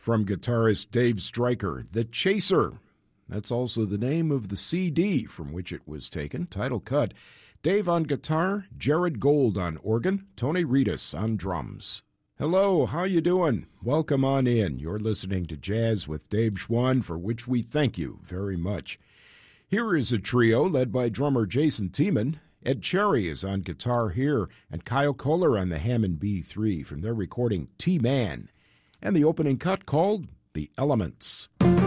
From guitarist Dave Stryker, The Chaser. That's also the name of the CD from which it was taken, title cut. Dave on guitar, Jared Gold on organ, Tony Reedus on drums. Hello, how you doing? Welcome on in. You're listening to Jazz with Dave Schwann, for which we thank you very much. Here is a trio led by drummer Jason Tiemann. Ed Cherry is on guitar here, and Kyle Kohler on the Hammond B3 from their recording T-Man, and the opening cut called The Elements.